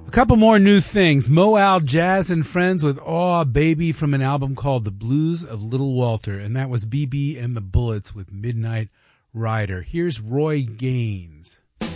A couple more new things. Moal Jazz and Friends with Aw Baby from an album called The Blues of Little Walter. And that was BB and the Bullets with Midnight Rider. Here's Roy Gaines.